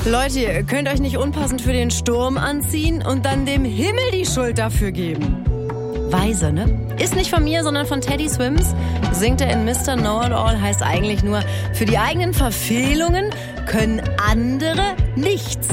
Leute, ihr könnt euch nicht unpassend für den Sturm anziehen und dann dem Himmel die Schuld dafür geben. Weise, ne? Ist nicht von mir, sondern von Teddy Swims. Singt er in Mr. Know-it-all, heißt eigentlich nur, für die eigenen Verfehlungen können andere nichts.